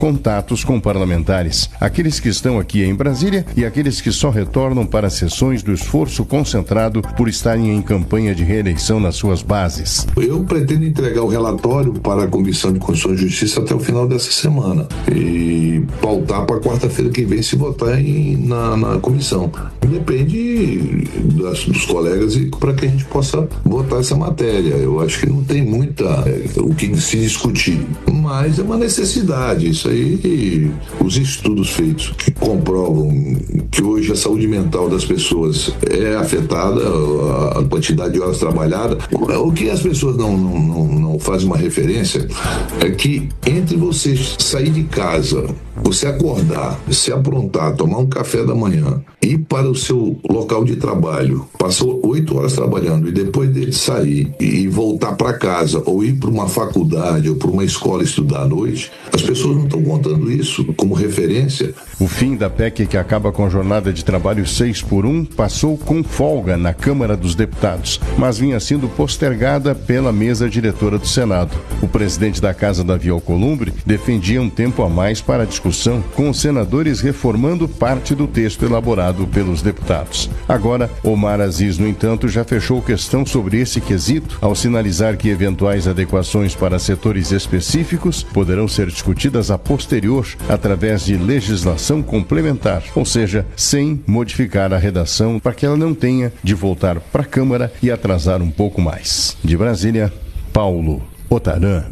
contatos com parlamentares, aqueles que estão aqui em Brasília e aqueles que só retornam para sessões do esforço concentrado por estarem em campanha de reeleição nas suas bases. Eu pretendo entregar o relatório para a Comissão de Constituição e Justiça até o final dessa semana e pautar para quarta-feira que vem se votar na comissão. Depende dos colegas e para que a gente possa votar essa matéria. Eu acho que não tem o que se discutir, mas é uma necessidade. Isso aí, os estudos feitos que comprovam que hoje a saúde mental das pessoas é afetada, a quantidade de horas trabalhadas. O que as pessoas não fazem uma referência é que entre você sair de casa, você acordar, se aprontar, tomar um café da manhã, ir para o seu local de trabalho, passou 8 horas trabalhando e depois dele sair e voltar para casa ou ir para uma faculdade ou para uma escola estudar à noite, as pessoas não estão contando isso como referência. O fim da PEC, que acaba com a jornada de trabalho 6x1, passou com folga na Câmara dos Deputados, mas vinha sendo postergada pela mesa diretora do Senado. O presidente da Casa, Davi Alcolumbre, defendia um tempo a mais para a discussão, com os senadores reformando parte do texto elaborado pelos deputados. Agora, Omar Aziz, no entanto, já fechou questão sobre esse quesito, ao sinalizar que eventuais adequações para setores específicos poderão ser discutidas a posterior, através de legislação complementar, ou seja, sem modificar a redação para que ela não tenha de voltar para a Câmara e atrasar um pouco mais. De Brasília, Paulo Otaran.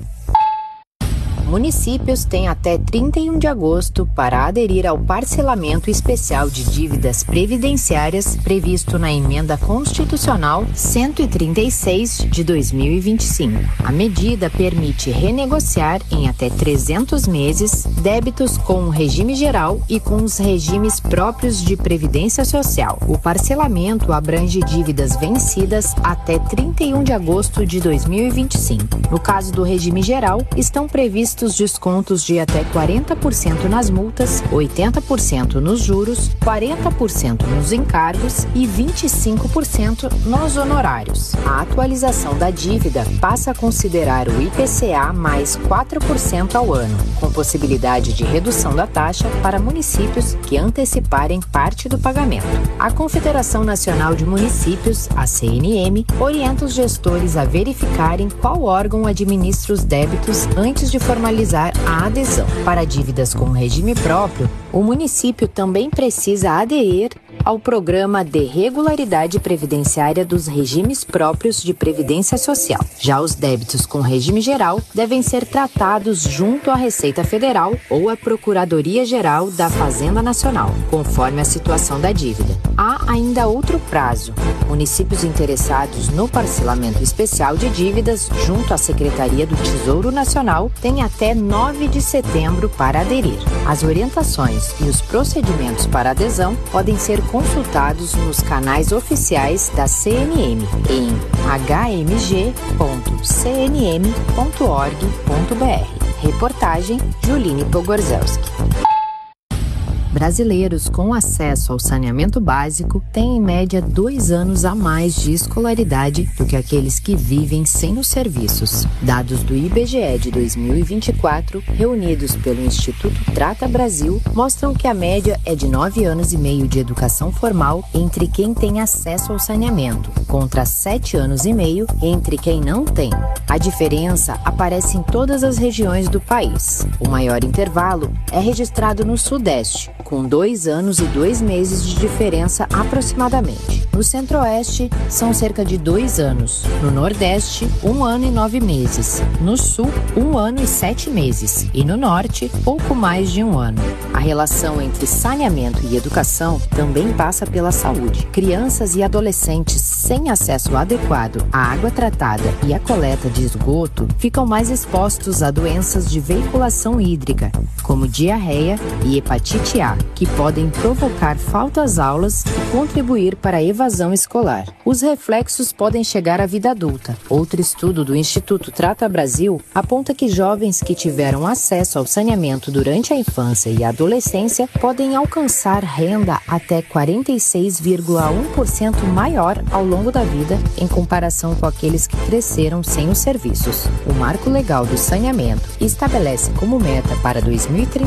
Municípios têm até 31 de agosto para aderir ao parcelamento especial de dívidas previdenciárias previsto na Emenda Constitucional 136 de 2025. A medida permite renegociar em até 300 meses débitos com o regime geral e com os regimes próprios de previdência social. O parcelamento abrange dívidas vencidas até 31 de agosto de 2025. No caso do regime geral, estão previstos descontos de até 40% nas multas, 80% nos juros, 40% nos encargos e 25% nos honorários. A atualização da dívida passa a considerar o IPCA mais 4% ao ano, com possibilidade de redução da taxa para municípios que anteciparem parte do pagamento. A Confederação Nacional de Municípios, a CNM, orienta os gestores a verificarem qual órgão administra os débitos antes de formalizar a adesão. Para dívidas com regime próprio, o município também precisa aderir ao Programa de Regularidade Previdenciária dos Regimes Próprios de Previdência Social. Já os débitos com regime geral devem ser tratados junto à Receita Federal ou à Procuradoria-Geral da Fazenda Nacional, conforme a situação da dívida. Há ainda outro prazo. Municípios interessados no parcelamento especial de dívidas junto à Secretaria do Tesouro Nacional têm até 9 de setembro para aderir. As orientações e os procedimentos para adesão podem ser consultados nos canais oficiais da CNM em hmg.cnm.org.br. Reportagem Juline Pogorzelski. Brasileiros com acesso ao saneamento básico têm em média 2 anos a mais de escolaridade do que aqueles que vivem sem os serviços. Dados do IBGE de 2024, reunidos pelo Instituto Trata Brasil, mostram que a média é de 9 anos e meio de educação formal entre quem tem acesso ao saneamento, contra 7 anos e meio entre quem não tem. A diferença aparece em todas as regiões do país. O maior intervalo é registrado no Sudeste, com 2 anos e 2 meses de diferença aproximadamente. No Centro-Oeste, são cerca de 2 anos. No Nordeste, 1 ano e 9 meses. No Sul, 1 ano e 7 meses. E no Norte, pouco mais de 1 ano. A relação entre saneamento e educação também passa pela saúde. Crianças e adolescentes sem acesso adequado à água tratada e à coleta de esgoto ficam mais expostos a doenças de veiculação hídrica, como diarreia e hepatite A, que podem provocar faltas às aulas e contribuir para a evasão evasão escolar. Os reflexos podem chegar à vida adulta. Outro estudo do Instituto Trata Brasil aponta que jovens que tiveram acesso ao saneamento durante a infância e a adolescência podem alcançar renda até 46,1% maior ao longo da vida em comparação com aqueles que cresceram sem os serviços. O Marco Legal do Saneamento estabelece como meta para 2030